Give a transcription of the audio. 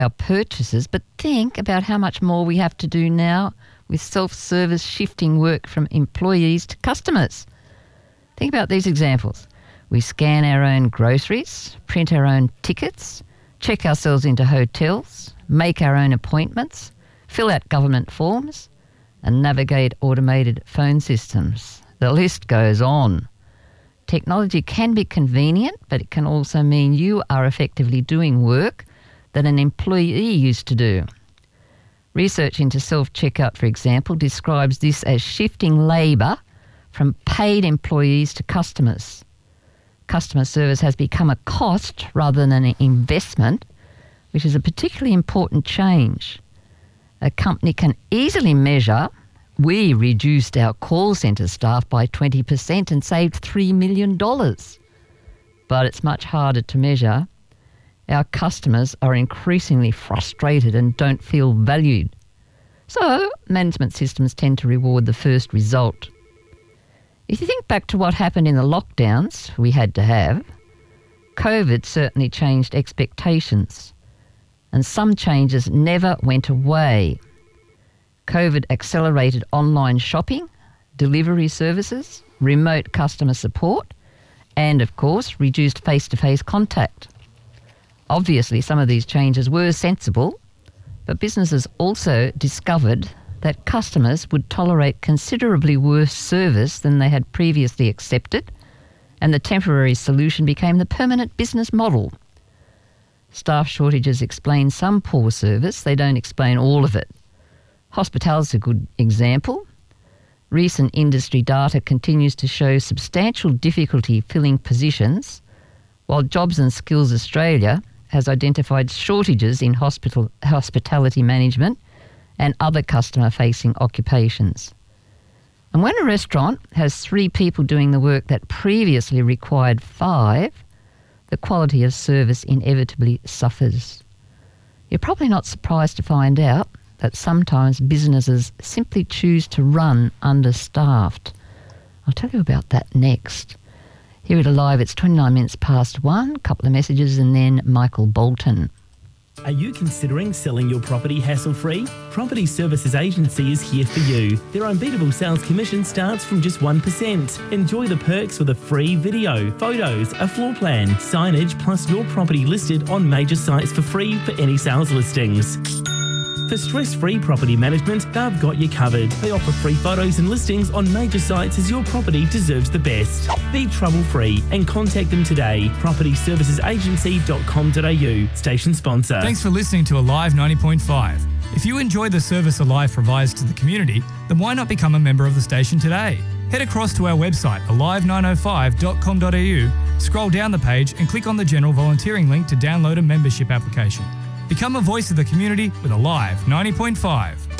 our purchases, but think about how much more we have to do now with self-service shifting work from employees to customers. Think about these examples. We scan our own groceries, print our own tickets, check ourselves into hotels, make our own appointments, fill out government forms, and navigate automated phone systems. The list goes on. Technology can be convenient, but it can also mean you are effectively doing work that an employee used to do. Research into self-checkout, for example, describes this as shifting labour from paid employees to customers. Customer service has become a cost rather than an investment, which is a particularly important change. A company can easily measure, we reduced our call centre staff by 20% and saved $3 million. But it's much harder to measure. Our customers are increasingly frustrated and don't feel valued. So management systems tend to reward the first result. If you think back to what happened in the lockdowns we had to have, COVID certainly changed expectations, and some changes never went away. COVID accelerated online shopping, delivery services, remote customer support, and, of course, reduced face-to-face contact. Obviously, some of these changes were sensible, but businesses also discovered that customers would tolerate considerably worse service than they had previously accepted, and the temporary solution became the permanent business model. Staff shortages explain some poor service, they don't explain all of it. Hospitality is a good example. Recent industry data continues to show substantial difficulty filling positions, while Jobs and Skills Australia has identified shortages in hospitality management and other customer-facing occupations. And when a restaurant has 3 people doing the work that previously required 5, the quality of service inevitably suffers. You're probably not surprised to find out that sometimes businesses simply choose to run understaffed. I'll tell you about that next. Here at Alive, it's 29 minutes past 1, a couple of messages, and then Michael Bolton. Are you considering selling your property hassle-free? Property Services Agency is here for you. Their unbeatable sales commission starts from just 1%. Enjoy the perks with a free video, photos, a floor plan, signage, plus your property listed on major sites for free for any sales listings. For stress-free property management, they've got you covered. They offer free photos and listings on major sites as your property deserves the best. Be trouble-free and contact them today. propertyservicesagency.com.au. Station sponsor. Thanks for listening to Alive 90.5. If you enjoy the service Alive provides to the community, then why not become a member of the station today? Head across to our website, alive905.com.au, scroll down the page and click on the general volunteering link to download a membership application. Become a voice of the community with Alive 90.5.